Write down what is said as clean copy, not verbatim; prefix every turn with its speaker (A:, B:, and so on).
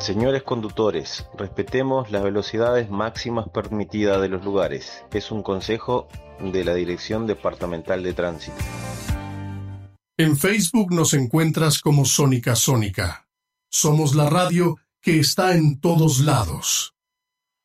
A: Señores conductores, respetemos las velocidades máximas permitidas de los lugares. Es un consejo de la Dirección Departamental de Tránsito.
B: En Facebook nos encuentras como Sónica Sónica. Somos la radio que está en todos lados.